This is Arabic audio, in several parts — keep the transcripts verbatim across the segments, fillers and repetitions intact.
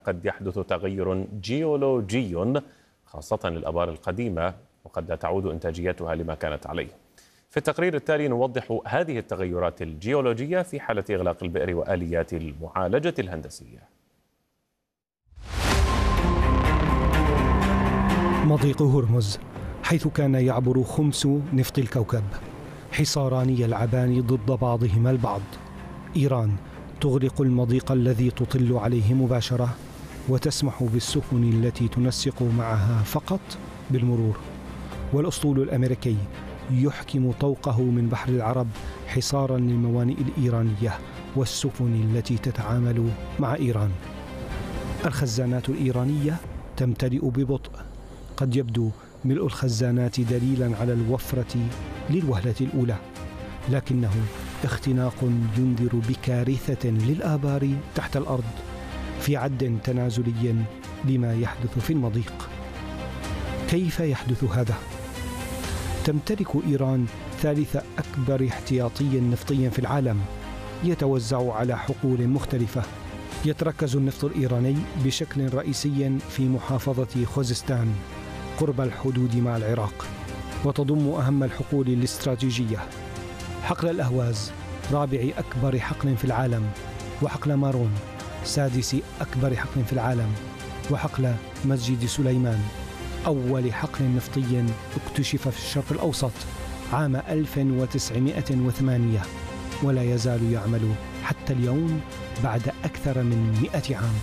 قد يحدث تغير جيولوجي خاصة للآبار القديمة، وقد لا تعود إنتاجيتها لما كانت عليه. في التقرير التالي نوضح هذه التغيرات الجيولوجية في حالة إغلاق البئر وآليات المعالجة الهندسية. مضيق هرمز، حيث كان يعبر خمس نفط الكوكب، حصاران يلعبان ضد بعضهما البعض. إيران تغلق المضيق الذي تطل عليه مباشرة، وتسمح بالسفن التي تنسق معها فقط بالمرور. والأسطول الأمريكي يحكم طوقه من بحر العرب حصارا للموانئ الإيرانية والسفن التي تتعامل مع إيران. الخزانات الإيرانية تمتلئ ببطء، قد يبدو ملء الخزانات دليلا على الوفرة للوهلة الأولى، لكنه اختناق ينذر بكارثة للآبار تحت الأرض في عد تنازلي لما يحدث في المضيق. كيف يحدث هذا؟ تمتلك إيران ثالث أكبر احتياطي نفطي في العالم، يتوزع على حقول مختلفة. يتركز النفط الإيراني بشكل رئيسي في محافظة خوزستان قرب الحدود مع العراق، وتضم أهم الحقول الاستراتيجية: حقل الأهواز رابع أكبر حقل في العالم، وحقل مارون سادس أكبر حقل في العالم، وحقل مسجد سليمان أول حقل نفطي اكتشف في الشرق الأوسط عام ألف وتسعمائة وثمانية، ولا يزال يعمل حتى اليوم بعد أكثر من مئة عام.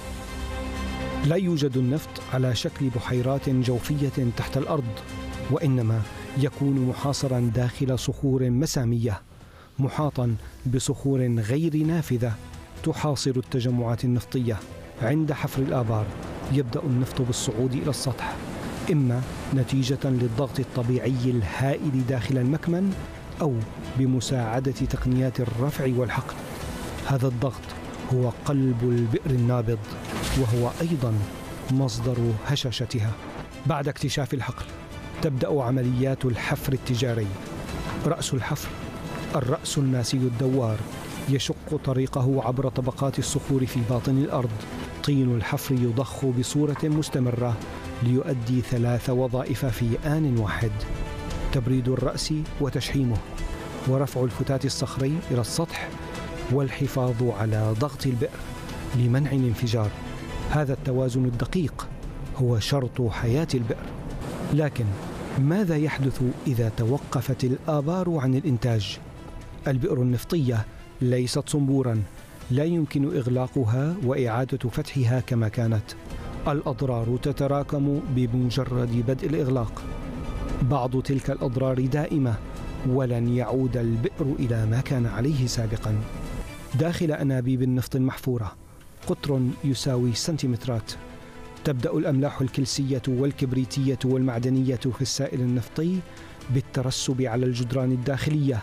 لا يوجد النفط على شكل بحيرات جوفية تحت الأرض، وإنما يكون محاصرا داخل صخور مسامية، محاطا بصخور غير نافذة تحاصر التجمعات النفطية. عند حفر الآبار يبدأ النفط بالصعود إلى السطح، إما نتيجة للضغط الطبيعي الهائل داخل المكمن، أو بمساعدة تقنيات الرفع والحقل. هذا الضغط هو قلب البئر النابض، وهو أيضا مصدر هشاشتها. بعد اكتشاف الحقل تبدأ عمليات الحفر التجاري. رأس الحفر الرأس الناسي الدوار يشق طريقه عبر طبقات الصخور في باطن الأرض. طين الحفر يضخ بصورة مستمرة ليؤدي ثلاث وظائف في آن واحد: تبريد الرأس وتشحيمه، ورفع الفتات الصخري إلى السطح، والحفاظ على ضغط البئر لمنع الانفجار. هذا التوازن الدقيق هو شرط حياة البئر. لكن ماذا يحدث إذا توقفت الآبار عن الإنتاج؟ البئر النفطية ليست صنبورا، لا يمكن إغلاقها وإعادة فتحها كما كانت. الأضرار تتراكم بمجرد بدء الإغلاق. بعض تلك الأضرار دائمة، ولن يعود البئر إلى ما كان عليه سابقا. داخل أنابيب النفط المحفورة قطر يساوي سنتيمترات. تبدأ الأملاح الكلسية والكبريتية والمعدنية في السائل النفطي بالترسب على الجدران الداخلية.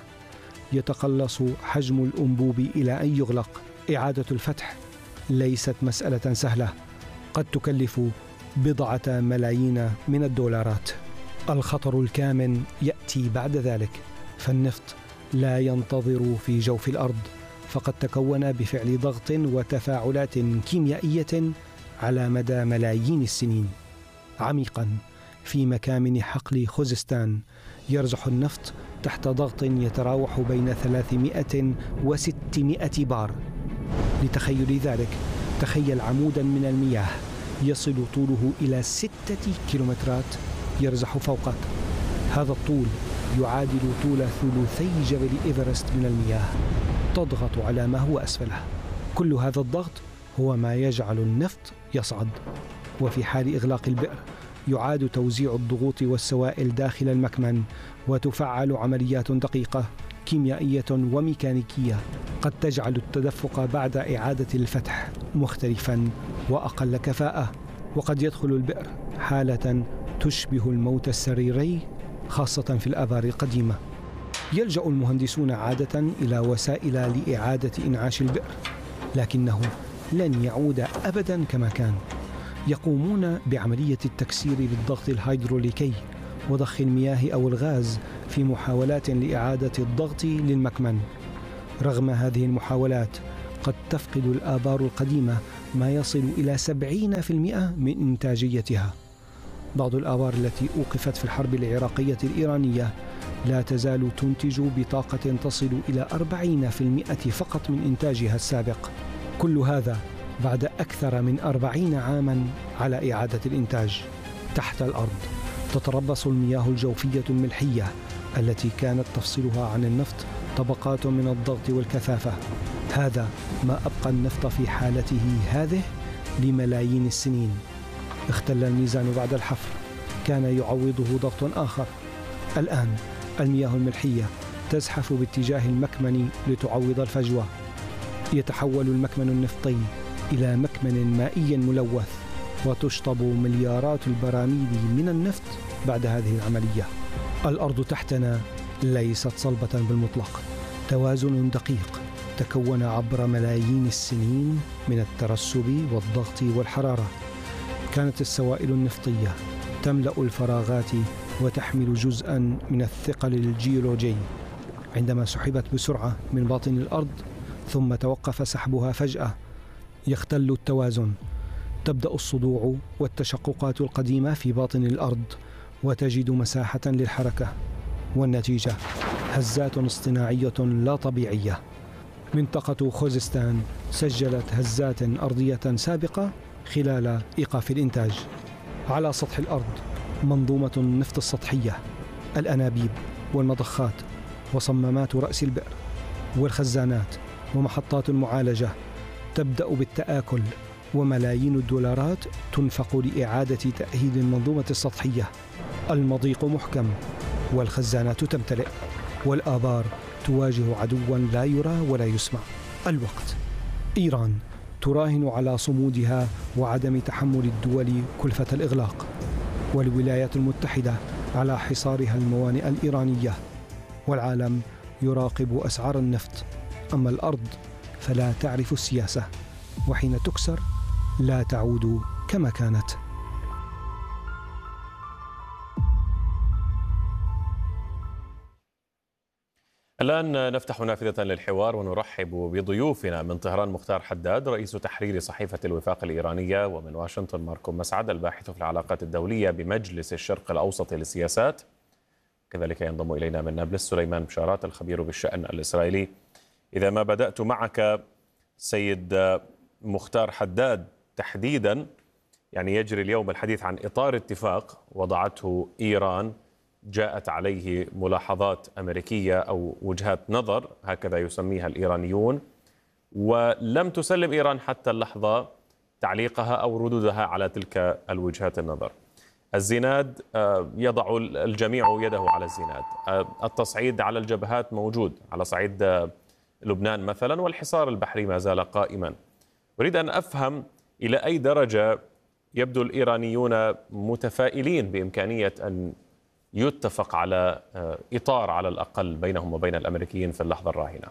يتقلص حجم الأنبوب إلى أن يغلق. إعادة الفتح ليست مسألة سهلة، قد تكلف بضعة ملايين من الدولارات. الخطر الكامن يأتي بعد ذلك، فالنفط لا ينتظر في جوف الأرض، فقد تكون بفعل ضغط وتفاعلات كيميائية على مدى ملايين السنين. عميقا في مكامن حقل خوزستان يرزح النفط تحت ضغط يتراوح بين ثلاثمائة وستمائة بار. لتخيل ذلك، تخيل عمودا من المياه يصل طوله إلى ستة كيلومترات يرزح فوقك. هذا الطول يعادل طول ثلثي جبل إيفرست من المياه، تضغط على ما هو أسفله. كل هذا الضغط هو ما يجعل النفط يصعد. وفي حال إغلاق البئر يعاد توزيع الضغوط والسوائل داخل المكمن، وتفعل عمليات دقيقة كيميائية وميكانيكية قد تجعل التدفق بعد إعادة الفتح مختلفا وأقل كفاءة. وقد يدخل البئر حالة تشبه الموت السريري، خاصة في الآبار القديمة. يلجأ المهندسون عادة إلى وسائل لإعادة إنعاش البئر، لكنه لن يعود أبدا كما كان. يقومون بعملية التكسير بالضغط الهيدروليكي وضخ المياه أو الغاز في محاولات لإعادة الضغط للمكمن. رغم هذه المحاولات قد تفقد الآبار القديمة ما يصل إلى سبعين بالمئة من إنتاجيتها. بعض الآبار التي أوقفت في الحرب العراقية الإيرانية لا تزال تنتج بطاقة تصل إلى أربعين بالمئة فقط من إنتاجها السابق. كل هذا بعد أكثر من أربعين عاماً على إعادة الإنتاج. تحت الأرض تتربص المياه الجوفية الملحية التي كانت تفصلها عن النفط طبقات من الضغط والكثافة. هذا ما أبقى النفط في حالته هذه لملايين السنين. اختل الميزان بعد الحفر، كان يعوضه ضغط آخر. الآن المياه الملحية تزحف باتجاه المكمن لتعوض الفجوة. يتحول المكمن النفطي إلى مكمن مائي ملوث، وتشطب مليارات البراميل من النفط بعد هذه العملية. الأرض تحتنا ليست صلبة بالمطلق، توازن دقيق تكون عبر ملايين السنين من الترسب والضغط والحرارة. كانت السوائل النفطية تملأ الفراغات وتحمل جزءاً من الثقل الجيولوجي. عندما سحبت بسرعة من باطن الأرض ثم توقف سحبها فجأة، يختل التوازن. تبدأ الصدوع والتشققات القديمة في باطن الأرض، وتجد مساحة للحركة، والنتيجة هزات اصطناعية لا طبيعية. منطقة خوزستان سجلت هزات أرضية سابقة خلال إيقاف الإنتاج. على سطح الأرض منظومة النفط السطحية، الأنابيب والمضخات وصمامات رأس البئر والخزانات ومحطات المعالجة تبدأ بالتآكل، وملايين الدولارات تنفق لإعادة تأهيل المنظومة السطحية. المضيق محكم والخزانات تمتلئ، والآبار تواجه عدوا لا يرى ولا يسمع. الوقت. إيران تراهن على صمودها وعدم تحمل الدول كلفة الإغلاق، والولايات المتحدة على حصارها الموانئ الإيرانية، والعالم يراقب أسعار النفط. أما الأرض فلا تعرف السياسة، وحين تكسر لا تعود كما كانت. الآن نفتح نافذة للحوار ونرحب بضيوفنا. من طهران مختار حداد رئيس تحرير صحيفة الوفاق الإيرانية، ومن واشنطن ماركو مسعد الباحث في العلاقات الدولية بمجلس الشرق الأوسط للسياسات. كذلك ينضم إلينا من نابلس سليمان بشارات الخبير بالشأن الإسرائيلي. إذا ما بدأت معك سيد مختار حداد تحديدا، يعني يجري اليوم الحديث عن إطار اتفاق وضعته إيران جاءت عليه ملاحظات أمريكية أو وجهات نظر هكذا يسميها الإيرانيون، ولم تسلم إيران حتى اللحظة تعليقها أو ردودها على تلك الوجهات النظر. الزناد يضع الجميع يده على الزناد، التصعيد على الجبهات موجود على صعيد لبنان مثلا، والحصار البحري ما زال قائما. أريد أن أفهم إلى أي درجة يبدو الإيرانيون متفائلين بإمكانية أن يتفق على إطار على الأقل بينهم وبين الأمريكيين في اللحظة الراهنة.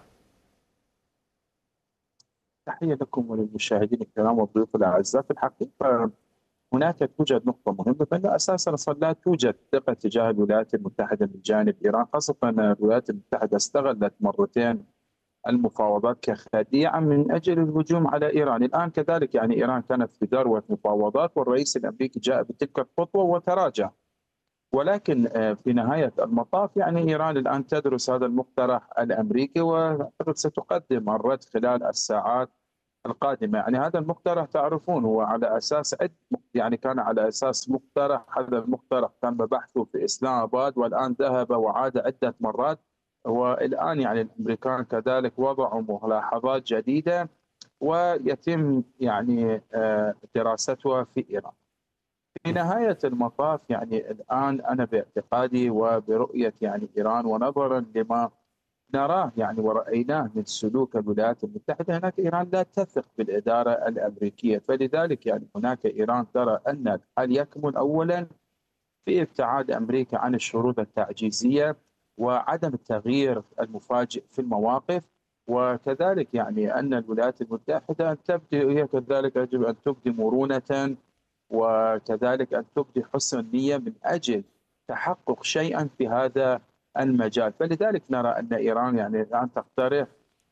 تحية لكم وللمشاهدين الكرام والضيوف الأعزاء. في الحقيقة هناك توجد نقطة مهمة، بأن أساسا أصلا لا توجد ثقة تجاه الولايات المتحدة من جانب إيران، خاصة أن الولايات المتحدة استغلت مرتين المفاوضات كخديعة من أجل الهجوم على إيران. الآن كذلك يعني إيران كانت في ذروة مفاوضات، والرئيس الأمريكي جاء بتلك الخطوة وتراجع. ولكن في نهاية المطاف يعني إيران الآن تدرس هذا المقترح الأمريكي، وستقدم الرد خلال الساعات القادمة. يعني هذا المقترح تعرفون هو على أساس يعني كان على أساس مقترح، هذا المقترح تم بحثه في إسلام آباد والآن ذهب وعاد عدة مرات، والآن يعني الأمريكان كذلك وضعوا ملاحظات جديدة ويتم يعني دراستها في إيران. في نهاية المطاف يعني الآن أنا باعتقادي وبرؤية يعني إيران ونظرا لما نراه يعني ورأيناه من سلوك الولايات المتحدة، هناك إيران لا تثق بالإدارة الأمريكية، فلذلك يعني هناك إيران ترى أن الحل يكمن أولا في ابتعاد أمريكا عن الشروط التعجيزية وعدم التغيير المفاجئ في المواقف، وكذلك يعني أن الولايات المتحدة أن تبدي هي كذلك يجب أن تبدي مرونة، وكذلك أن تبدي حسن نية من أجل تحقق شيئا في هذا المجال. فلذلك نرى أن إيران يعني الآن تقترح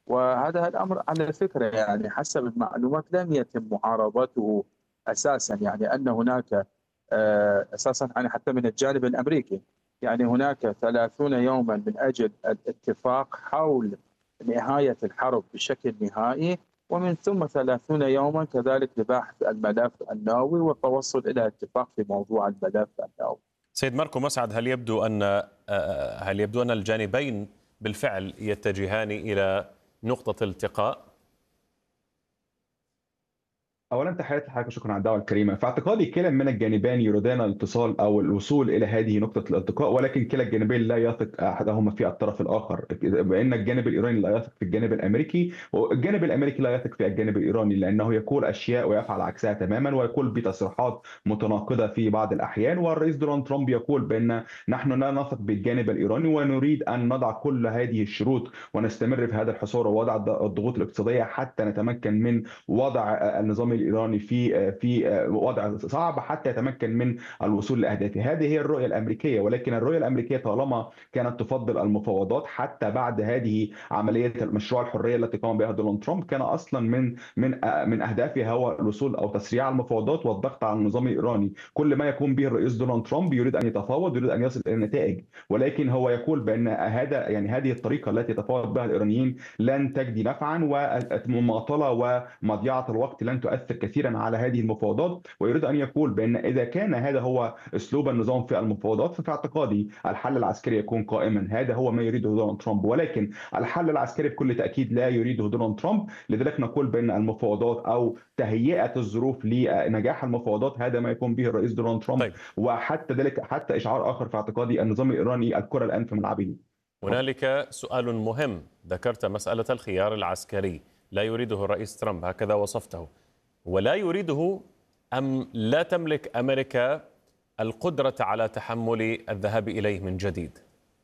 وهذا الأمر على فكرة يعني حسب المعلومات لم يتم محاربته أساسا، يعني أن هناك آه، أساسا يعني حتى من الجانب الأمريكي يعني هناك ثلاثون يوما من أجل الاتفاق حول نهاية الحرب بشكل نهائي، ومن ثم ثلاثون يوما كذلك لبحث الملف النووي والتوصل إلى اتفاق في موضوع الملف النووي. سيد ماركو مسعد، هل يبدو أن هل يبدو أن الجانبين بالفعل يتجهان إلى نقطة التقاء؟ اولا تحياتي لحضرتك وشكرا على الدعوه الكريمه. في اعتقادي كلا من الجانبين يريدان الاتصال او الوصول الى هذه نقطه الالتقاء، ولكن كلا الجانبين لا يثق احدهما في الطرف الاخر، بان الجانب الايراني لا يثق في الجانب الامريكي والجانب الامريكي لا يثق في الجانب الايراني، لانه يقول اشياء ويفعل عكسها تماما ويقول بتصريحات متناقضه في بعض الاحيان. والرئيس دونالد ترامب يقول بان نحن لا نثق بالجانب الايراني ونريد ان نضع كل هذه الشروط ونستمر في هذا الحصار ووضع الضغوط الاقتصاديه حتى نتمكن من وضع النظام الايراني في في وضع صعب حتى يتمكن من الوصول لاهدافه. هذه هي الرؤيه الامريكيه، ولكن الرؤيه الامريكيه طالما كانت تفضل المفاوضات حتى بعد هذه عمليه مشروع الحريه التي قام بها دونالد ترامب، كان اصلا من من من اهدافها هو الوصول او تسريع المفاوضات والضغط على النظام الايراني. كل ما يقوم به الرئيس دونالد ترامب يريد ان يتفاوض، يريد ان يصل الى نتائج، ولكن هو يقول بان هذا يعني هذه الطريقه التي يتفاوض بها الايرانيين لن تجدي نفعا، والمماطله ومضيعه الوقت لن تؤثر كثيرا على هذه المفاوضات. ويريد ان يقول بان اذا كان هذا هو اسلوب النظام في المفاوضات ففي اعتقادي الحل العسكري يكون قائما. هذا هو ما يريده دونالد ترامب، ولكن الحل العسكري بكل تاكيد لا يريده دونالد ترامب. لذلك نقول بان المفاوضات او تهيئه الظروف لنجاح المفاوضات هذا ما يقوم به الرئيس دونالد ترامب. طيب. وحتى ذلك حتى اشعار اخر في اعتقادي النظام الايراني الكره الان في ملعبه. هنالك سؤال مهم، ذكرت مساله الخيار العسكري لا يريده الرئيس ترامب، هكذا وصفته، ولا يريده أم لا تملك أمريكا القدرة على تحمل الذهاب إليه من جديد؟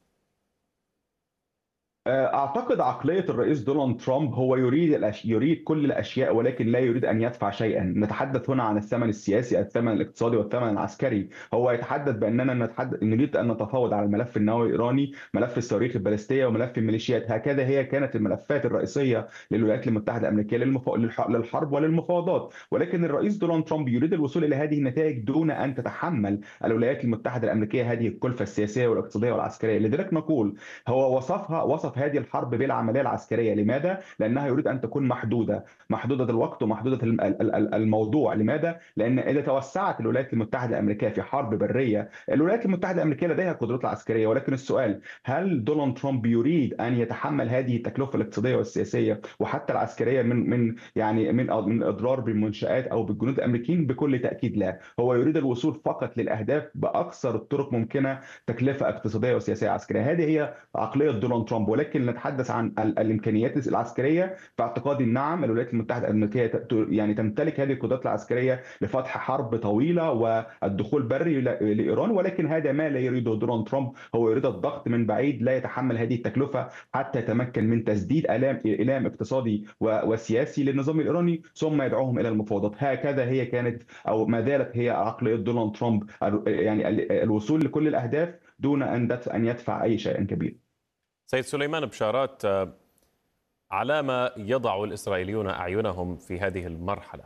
اعتقد عقليه الرئيس دونالد ترامب هو يريد الأش... يريد كل الاشياء ولكن لا يريد ان يدفع شيئا. نتحدث هنا عن الثمن السياسي، الثمن الاقتصادي والثمن العسكري. هو يتحدث باننا نتحدث نريد ان نتفاوض على الملف النووي الايراني، ملف الصواريخ البالستيه وملف الميليشيات. هكذا هي كانت الملفات الرئيسيه للولايات المتحده الامريكيه للمف... للحرب وللمفاوضات، ولكن الرئيس دونالد ترامب يريد الوصول الى هذه النتائج دون ان تتحمل الولايات المتحده الامريكيه هذه الكلفه السياسيه والاقتصاديه والعسكريه. لذلك نقول هو وصفها وصف هذه الحرب بلا العمليه العسكريه. لماذا؟ لانها يريد ان تكون محدوده، محدوده الوقت ومحدوده الموضوع. لماذا؟ لان اذا توسعت الولايات المتحده الامريكيه في حرب بريه، الولايات المتحده الامريكيه لديها قدرات عسكريه، ولكن السؤال هل دونالد ترامب يريد ان يتحمل هذه التكلفه الاقتصاديه والسياسيه وحتى العسكريه من من يعني من من اضرار بالمنشات او بالجنود الامريكيين؟ بكل تاكيد لا. هو يريد الوصول فقط للاهداف باقصر الطرق ممكنه، تكلفه اقتصاديه وسياسيه عسكريه. هذه هي عقليه دونالد ترامب. ولكن نتحدث عن الامكانيات العسكريه، في اعتقادي نعم الولايات المتحده الامريكيه يعني تمتلك هذه القدرات العسكريه لفتح حرب طويله والدخول بري لايران، ولكن هذا ما لا يريده دونالد ترامب. هو يريد الضغط من بعيد، لا يتحمل هذه التكلفه حتى يتمكن من تسديد الام الام اقتصادي وسياسي للنظام الايراني ثم يدعوهم الى المفاوضات. هكذا هي كانت او ما زالت هي عقليه دونالد ترامب، يعني الوصول لكل الاهداف دون ان ان يدفع اي شيء كبير. سيد سليمان بشارات، على ما يضع الإسرائيليون أعينهم في هذه المرحلة؟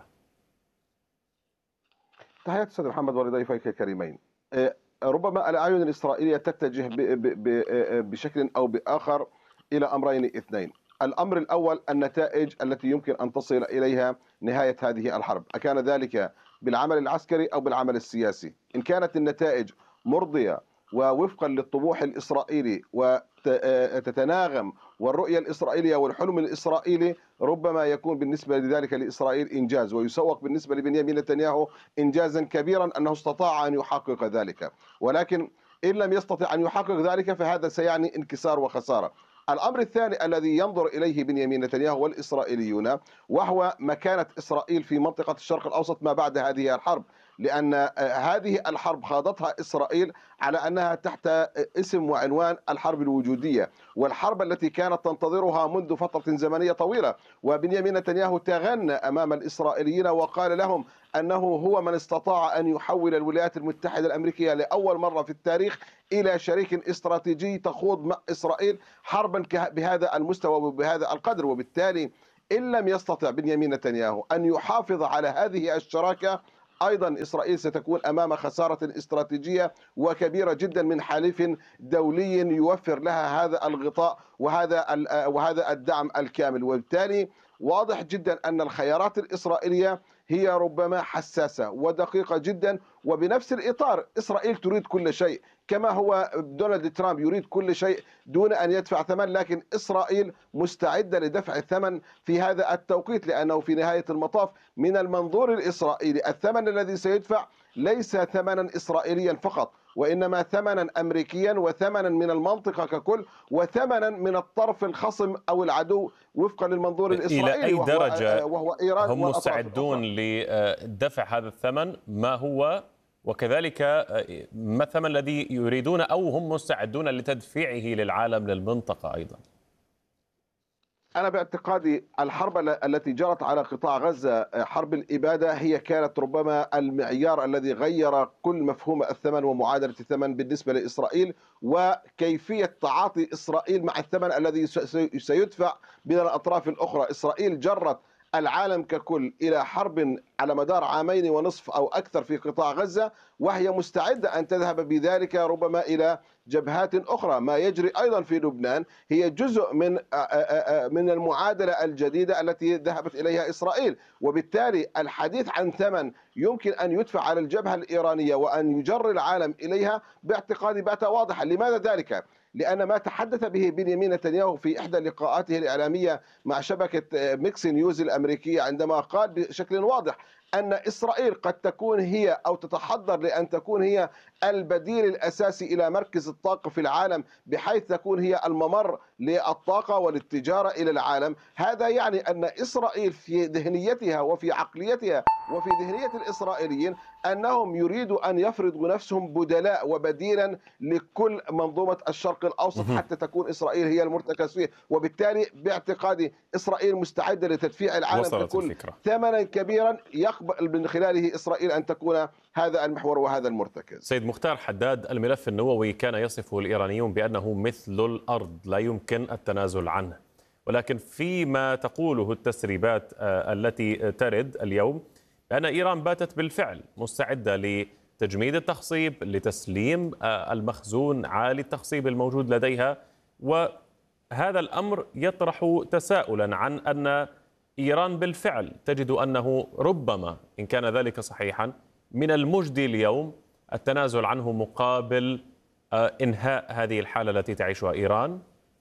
تحياتي أستاذ محمد ولضيفيك الكريمين. ربما الأعين الإسرائيلية تتجه بشكل أو بآخر إلى أمرين اثنين. الأمر الأول النتائج التي يمكن أن تصل إليها نهاية هذه الحرب، أكان ذلك بالعمل العسكري أو بالعمل السياسي. إن كانت النتائج مرضية ووفقا للطموح الإسرائيلي وتتناغم والرؤية الإسرائيلية والحلم الإسرائيلي، ربما يكون بالنسبة لذلك لإسرائيل إنجاز، ويسوق بالنسبة لبنيامين نتنياهو إنجازا كبيرا أنه استطاع أن يحقق ذلك. ولكن إن لم يستطع أن يحقق ذلك فهذا سيعني انكسار وخسارة. الأمر الثاني الذي ينظر إليه بنيامين نتنياهو والإسرائيليون وهو مكانة إسرائيل في منطقة الشرق الأوسط ما بعد هذه الحرب، لأن هذه الحرب خاضتها إسرائيل على أنها تحت اسم وعنوان الحرب الوجودية، والحرب التي كانت تنتظرها منذ فترة زمنية طويلة. وبنيامين نتنياهو تغنى أمام الإسرائيليين وقال لهم أنه هو من استطاع أن يحول الولايات المتحدة الأمريكية لأول مرة في التاريخ إلى شريك استراتيجي تخوض مع إسرائيل حربا بهذا المستوى وبهذا القدر. وبالتالي إن لم يستطع بنيامين نتنياهو أن يحافظ على هذه الشراكة، أيضا إسرائيل ستكون أمام خسارة استراتيجية وكبيرة جدا من حليف دولي يوفر لها هذا الغطاء وهذا وهذا الدعم الكامل. وبالتالي واضح جدا أن الخيارات الإسرائيلية هي ربما حساسة ودقيقة جدا، وبنفس الإطار إسرائيل تريد كل شيء، كما هو دونالد ترامب يريد كل شيء دون أن يدفع ثمن، لكن إسرائيل مستعدة لدفع الثمن في هذا التوقيت، لأنه في نهاية المطاف من المنظور الإسرائيلي الثمن الذي سيدفع ليس ثمنا إسرائيليا فقط، وإنما ثمنا أمريكيا وثمنا من المنطقة ككل وثمنا من الطرف الخصم أو العدو وفقا للمنظور الإسرائيلي. إلى أي درجة وهو, وهو إيران هم مستعدون لدفع هذا الثمن؟ ما هو، وكذلك ما الثمن الذي يريدون أو هم مستعدون لتدفيعه للعالم للمنطقة أيضا؟ أنا باعتقادي الحرب التي جرت على قطاع غزة، حرب الإبادة، هي كانت ربما المعيار الذي غير كل مفهوم الثمن ومعادلة الثمن بالنسبة لإسرائيل، وكيفية تعاطي إسرائيل مع الثمن الذي سيدفع من الأطراف الأخرى. إسرائيل جرت العالم ككل إلى حرب على مدار عامين ونصف أو أكثر في قطاع غزة، وهي مستعدة أن تذهب بذلك ربما إلى جبهات أخرى. ما يجري أيضا في لبنان هي جزء من من المعادلة الجديدة التي ذهبت إليها إسرائيل، وبالتالي الحديث عن ثمن يمكن أن يدفع على الجبهة الإيرانية وأن يجر العالم إليها باعتقادي بات واضحا. لماذا ذلك؟ لأن ما تحدث به بنيامين نتنياهو في إحدى لقاءاته الإعلامية مع شبكة ميكس نيوز الأمريكية، عندما قال بشكل واضح أن إسرائيل قد تكون هي أو تتحضر لأن تكون هي البديل الأساسي إلى مركز الطاقة في العالم، بحيث تكون هي الممر للطاقة والتجارة إلى العالم. هذا يعني أن إسرائيل في ذهنيتها وفي عقليتها وفي ذهنية الإسرائيليين أنهم يريدوا أن يفرضوا نفسهم بدلاء وبديلا لكل منظومة الشرق الأوسط حتى تكون إسرائيل هي المرتكز فيه. وبالتالي باعتقادي إسرائيل مستعدة لتدفيع العالم ككل ثمنا كبيرا يقبل من خلاله إسرائيل أن تكون هذا المحور وهذا المرتكز. سيد مختار حداد، الملف النووي كان يصفه الإيرانيون بأنه مثل الأرض لا يمكن التنازل عنه، ولكن فيما تقوله التسريبات التي ترد اليوم بأن إيران باتت بالفعل مستعدة لتجميد التخصيب، لتسليم المخزون عالي التخصيب الموجود لديها، وهذا الأمر يطرح تساؤلا عن أن إيران بالفعل تجد أنه ربما إن كان ذلك صحيحا من المجدي اليوم التنازل عنه مقابل إنهاء هذه الحالة التي تعيشها إيران.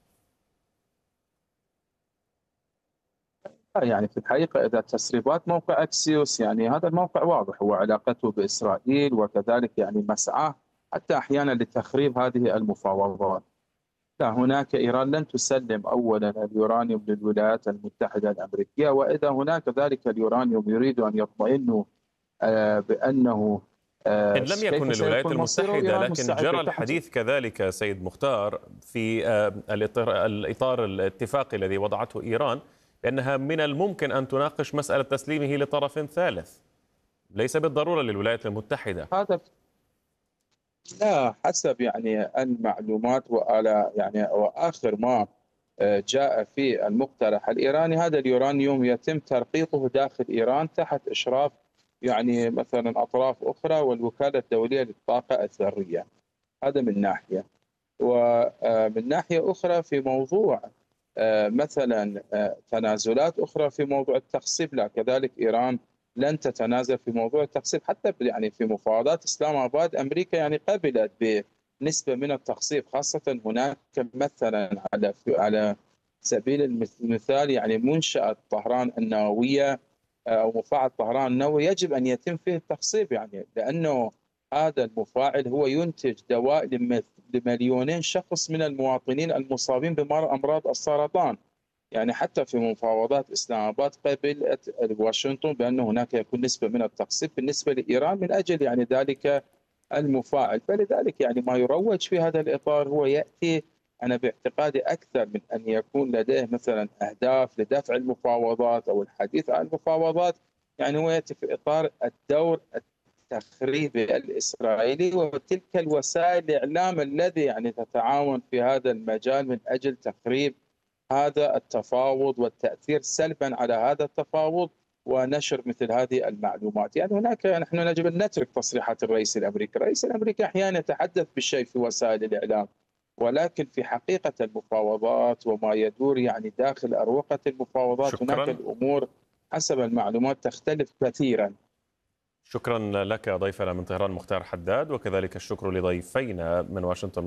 يعني في الحقيقة إذا تسريبات موقع أكسيوس، يعني هذا الموقع واضح هو علاقته بإسرائيل وكذلك يعني مسعاه حتى أحيانا لتخريب هذه المفاوضات. لا، هناك إيران لن تسلم أولا اليورانيوم للولايات المتحدة الأمريكية، وإذا هناك ذلك اليورانيوم يريد أن يطمئنوا بأنه إن لم يكن الولايات المتحدة، لكن جرى الحديث كذلك سيد مختار في الإطار, الإطار الاتفاقي الذي وضعته إيران بأنها من الممكن أن تناقش مسألة تسليمه لطرف ثالث، ليس بالضرورة للولايات المتحدة. هذا لا، حسب يعني المعلومات وعلى يعني وآخر ما جاء في المقترح الإيراني، هذا اليورانيوم يتم ترقيقه داخل إيران تحت إشراف يعني مثلا أطراف أخرى والوكالة الدولية للطاقة الذرية. هذا من ناحية، ومن ناحية أخرى في موضوع مثلا تنازلات أخرى في موضوع التخصيب، لا، كذلك إيران لن تتنازل في موضوع التخصيب. حتى يعني في مفاوضات إسلام آباد أمريكا يعني قبلت بنسبة من التخصيب، خاصة هناك مثلا على على سبيل المثال يعني منشأة طهران النووية أو مفاعل طهران النووي يجب أن يتم فيه التخصيب، يعني لأنه هذا المفاعل هو ينتج دواء لمليونين شخص من المواطنين المصابين بأمراض السرطان. يعني حتى في مفاوضات إسلام آباد قبلت واشنطن بأن هناك يكون نسبة من التخصيب بالنسبة لإيران من أجل يعني ذلك المفاعل. فلذلك يعني ما يروج في هذا الإطار هو يأتي أنا باعتقادي أكثر من أن يكون لديه مثلا أهداف لدفع المفاوضات أو الحديث عن المفاوضات، يعني هو يأتي في إطار الدور التخريبي الإسرائيلي وتلك الوسائل الإعلام الذي يعني تتعاون في هذا المجال من أجل تخريب هذا التفاوض والتأثير سلبا على هذا التفاوض ونشر مثل هذه المعلومات. يعني هناك نحن يجب أن نترك تصريحات الرئيس الأمريكي. الرئيس الأمريكي أحيانا يتحدث بالشيء في وسائل الإعلام، ولكن في حقيقة المفاوضات وما يدور يعني داخل أروقة المفاوضات شكرا. هناك الأمور حسب المعلومات تختلف كثيرا. شكرا لك ضيفنا من طهران مختار حداد، وكذلك الشكر لضيفينا من واشنطن